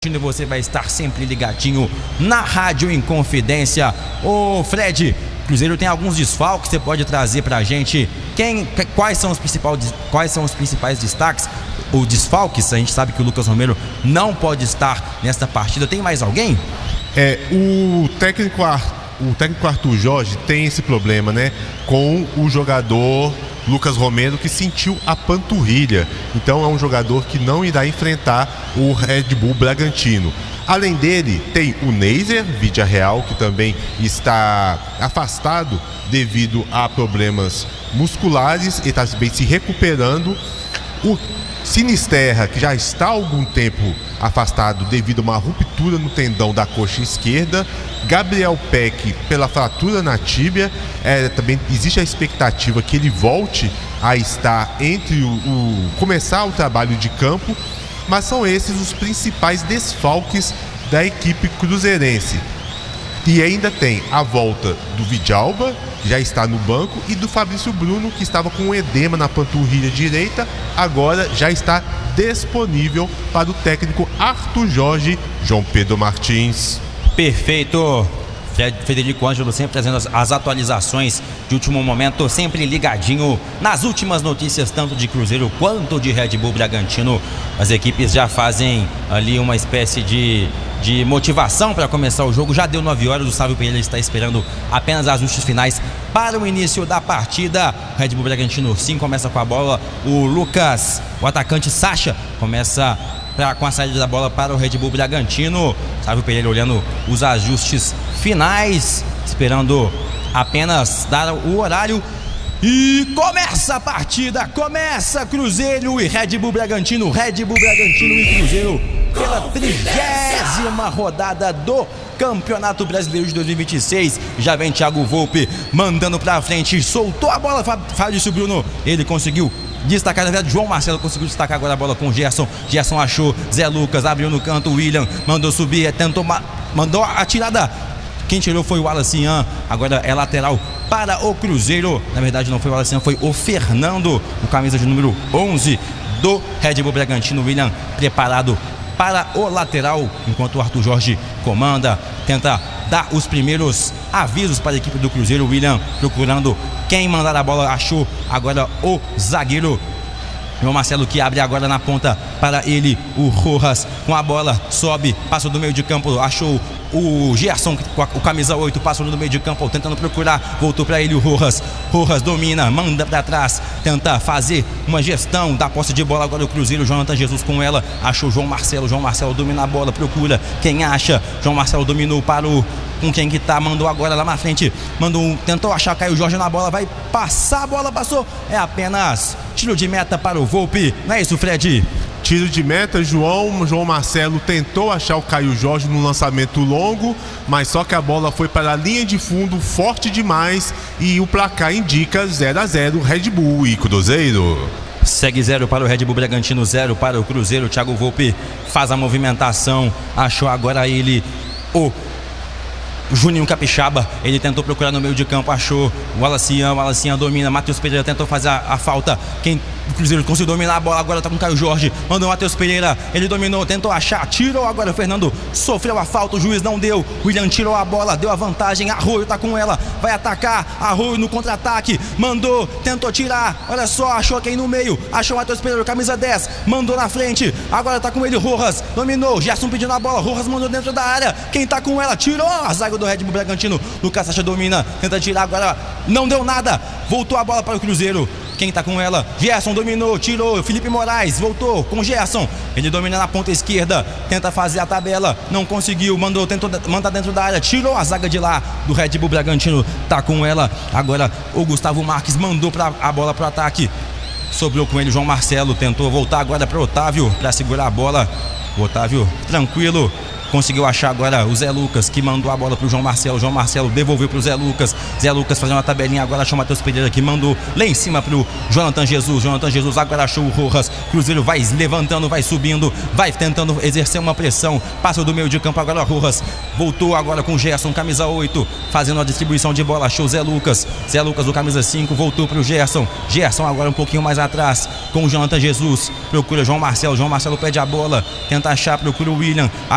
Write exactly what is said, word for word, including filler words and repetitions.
Você vai estar sempre ligadinho na Rádio Inconfidência. Ô Fred, Cruzeiro tem alguns desfalques, você pode trazer pra gente quem, quais são os principais, quais são os principais destaques? O desfalques, a gente sabe que o Lucas Romero não pode estar nesta partida. Tem mais alguém? É, o técnico, o técnico Arthur Jorge tem esse problema, né? Com o jogador Lucas Romero, que sentiu a panturrilha. Então é um jogador que não irá enfrentar o Red Bull Bragantino. Além dele, tem o Neiser Vidia Real, que também está afastado devido a problemas musculares e está bem se recuperando. O Sinisterra, que já está há algum tempo afastado devido a uma ruptura no tendão da coxa esquerda. Gabriel Peck, pela fratura na tíbia. É, também existe a expectativa que ele volte a estar entre o, o começar o trabalho de campo. Mas são esses os principais desfalques da equipe cruzeirense. E ainda tem a volta do Vidalba, que já está no banco, e do Fabrício Bruno, que estava com um edema na panturrilha direita, agora já está disponível para o técnico Arthur Jorge, João Pedro Martins. Perfeito. Frederico Ângelo sempre trazendo as, as atualizações de último momento, sempre ligadinho nas últimas notícias, tanto de Cruzeiro quanto de Red Bull Bragantino. As equipes já fazem ali uma espécie de, de motivação para começar o jogo. Já deu nove horas, o Sávio Pereira está esperando apenas ajustes finais para o início da partida. Red Bull Bragantino sim começa com a bola. O Lucas, o atacante Sacha, começa pra, com a saída da bola para o Red Bull Bragantino. Sávio Pereira olhando os ajustes finais, esperando apenas dar o horário. E começa a partida, começa Cruzeiro e Red Bull Bragantino, Red Bull Bragantino e Cruzeiro pela trigésima rodada do Campeonato Brasileiro de dois mil e vinte e seis. Já vem Thiago Volpe mandando pra frente, soltou a bola, Fabrício Bruno, ele conseguiu destacar, na verdade João Marcelo conseguiu destacar agora a bola com o Gerson. Gerson achou, Zé Lucas abriu no canto, o William mandou subir, tentou, mandou a tirada. Quem tirou foi o Wallace Ian, agora é lateral para o Cruzeiro. Na verdade não foi o Wallace Ian, foi o Fernando, o camisa de número onze do Red Bull Bragantino. William preparado para o lateral, enquanto o Arthur Jorge comanda, tenta dar os primeiros avisos para a equipe do Cruzeiro. William procurando quem mandar a bola, achou agora o zagueiro João Marcelo, que abre agora na ponta para ele, o Rojas com a bola, sobe, passa do meio de campo, achou o Gerson com o camisa oito, passou no meio de campo, tentando procurar, voltou para ele o Rojas. Rojas domina, manda para trás, tenta fazer uma gestão da posse de bola. Agora o Cruzeiro, Jonathan Jesus com ela, achou João Marcelo, João Marcelo domina a bola, procura quem acha, João Marcelo dominou para o com quem que tá, mandou agora lá na frente, mandou, tentou achar Caio Jorge na bola, vai passar a bola, passou, é apenas tiro de meta para o Volpe, não é isso, Fred? Tiro de meta, João, João Marcelo tentou achar o Caio Jorge no lançamento longo, mas só que a bola foi para a linha de fundo, forte demais, e o placar indica zero a zero, Red Bull e Cruzeiro. Segue zero para o Red Bull Bragantino, zero para o Cruzeiro. Thiago Volpe faz a movimentação, achou agora ele, o Juninho Capixaba, ele tentou procurar no meio de campo, achou o Wallace Ian, o Wallace Ian domina, Matheus Pereira tentou fazer a, a falta, quem o Cruzeiro conseguiu dominar a bola, agora tá com o Caio Jorge, mandou o Matheus Pereira, ele dominou, tentou achar, tirou agora o Fernando, sofreu a falta, o juiz não deu, o William tirou a bola, deu a vantagem, Arroio tá com ela, vai atacar, Arroio no contra-ataque, mandou, tentou tirar, olha só, achou quem no meio, achou o Matheus Pereira, camisa dez, mandou na frente, agora tá com ele, Rojas, dominou, Gerson pedindo a bola, Rojas mandou dentro da área, quem tá com ela, tirou, a zaga do Red Bull Bragantino, Lucas Sacha domina, tenta tirar agora, não deu nada, voltou a bola para o Cruzeiro. Quem tá com ela? Gerson dominou, tirou, Felipe Moraes voltou com Gerson, ele domina na ponta esquerda, tenta fazer a tabela, não conseguiu, mandou, tentou mandar dentro da área, tirou a zaga de lá do Red Bull Bragantino, tá com ela, agora o Gustavo Marques mandou pra, a bola pro ataque, sobrou com ele o João Marcelo, tentou voltar agora pro Otávio, para segurar a bola, o Otávio tranquilo, conseguiu achar agora o Zé Lucas, que mandou a bola pro João Marcelo, João Marcelo devolveu pro Zé Lucas, Zé Lucas fazendo uma tabelinha, agora achou o Matheus Pereira, que mandou lá em cima pro Jonathan Jesus, Jonathan Jesus agora achou o Rojas, Cruzeiro vai levantando, vai subindo, vai tentando exercer uma pressão, passa do meio de campo agora o Rojas, voltou agora com o Gerson, camisa oito, fazendo a distribuição de bola, achou o Zé Lucas, Zé Lucas o camisa cinco, voltou pro Gerson, Gerson agora um pouquinho mais atrás, com o Jonathan Jesus, procura João Marcelo, João Marcelo pede a bola, tenta achar, procura o William,